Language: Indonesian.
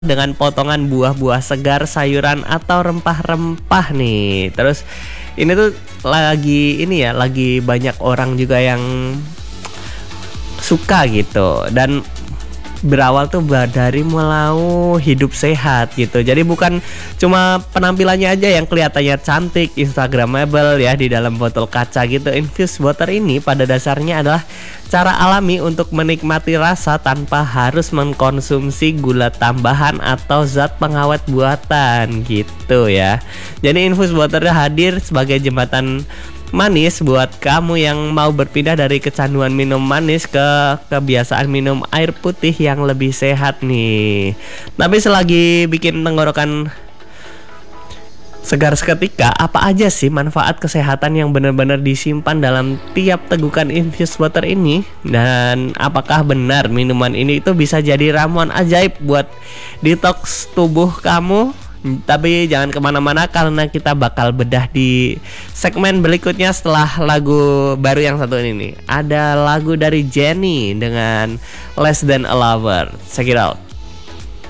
dengan potongan buah-buah segar, sayuran atau rempah-rempah nih. Terus ini tuh lagi banyak orang juga yang suka gitu, dan berawal tuh dari mau hidup sehat gitu. Jadi bukan cuma penampilannya aja yang kelihatannya cantik, instagramable ya di dalam botol kaca gitu. Infused water ini pada dasarnya adalah cara alami untuk menikmati rasa tanpa harus mengkonsumsi gula tambahan atau zat pengawet buatan gitu ya. Jadi infused water hadir sebagai jembatan manis buat kamu yang mau berpindah dari kecanduan minum manis ke kebiasaan minum air putih yang lebih sehat nih. Tapi selagi bikin tenggorokan segar seketika, apa aja sih manfaat kesehatan yang benar-benar disimpan dalam tiap tegukan infused water ini? Dan apakah benar minuman ini itu bisa jadi ramuan ajaib buat detox tubuh kamu? Tapi jangan kemana-mana karena kita bakal bedah di segmen berikutnya setelah lagu baru yang satu ini nih. Ada lagu dari Jennie dengan Less Than a Lover. Check it out.